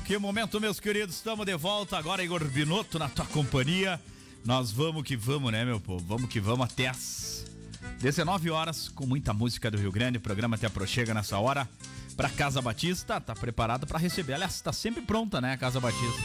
Que momento, meus queridos, estamos de volta agora, Igor Binotto na tua companhia. Nós vamos que vamos, né, meu povo? Vamos que vamos até as 19 horas, com muita música do Rio Grande. O programa te aproxega nessa hora pra Casa Batista. Tá preparado pra receber. Aliás, tá sempre pronta, né, a Casa Batista.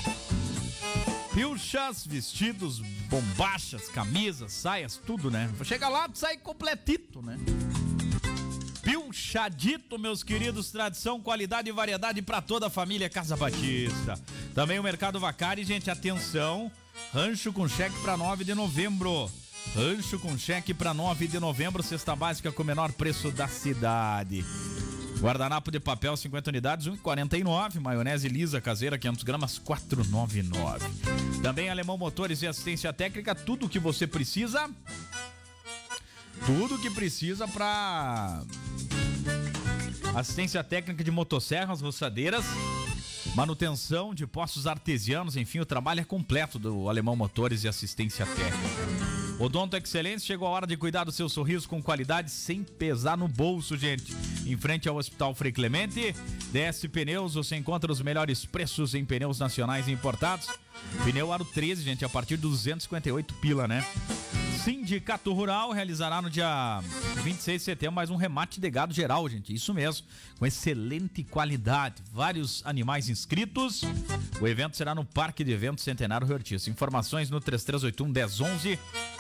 Pilchas, vestidos, bombachas, camisas, saias, tudo, né? Chega lá, sai completito, né? Pilchadito, meus queridos, tradição, qualidade e variedade pra toda a família Casa Batista. Também o Mercado Vacari, gente, atenção, rancho com cheque pra 9 de novembro. Rancho com cheque pra 9 de novembro, cesta básica com o menor preço da cidade. Guardanapo de papel 50 unidades, 1,49. Maionese lisa caseira 500 gramas, 4,99. Também Alemão Motores e Assistência Técnica, tudo que você precisa. Tudo que precisa para assistência técnica de motosserras, roçadeiras, manutenção de postos artesianos, enfim, o trabalho é completo do Alemão Motores e Assistência Técnica. Odonto Excelência, chegou a hora de cuidar do seu sorriso com qualidade sem pesar no bolso, gente. Em frente ao Hospital Frei Clemente, DS Pneus, você encontra os melhores preços em pneus nacionais e importados. Pneu Aro 13, gente, a partir de 258 pila, né? Sindicato Rural realizará no dia 26 de setembro mais um remate de gado geral, gente. Isso mesmo, com excelente qualidade. Vários animais inscritos. O evento será no Parque de Eventos Centenário Rio Ortiz. Informações no 3381-1011.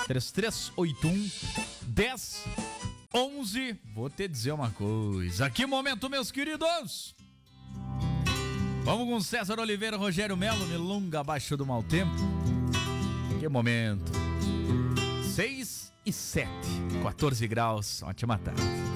3381-1011. Vou te dizer uma coisa. Que momento, meus queridos! Vamos com César Oliveira, Rogério Melo, Milonga abaixo do mau tempo. Que momento. 6 e 7, 14 graus, ótima tarde.